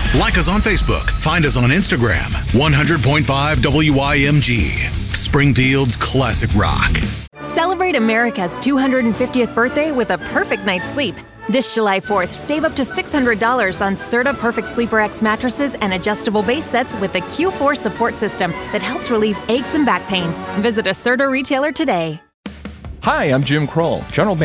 Like us on Facebook. Find us on Instagram. 100.5 WIMG. Springfield's classic rock. Celebrate America's 250th birthday with a perfect night's sleep. This July 4th, save up to $600 on Serta Perfect Sleeper X mattresses and adjustable base sets with the Q4 support system that helps relieve aches and back pain. Visit a Serta retailer today. Hi, I'm Jim Kroll, General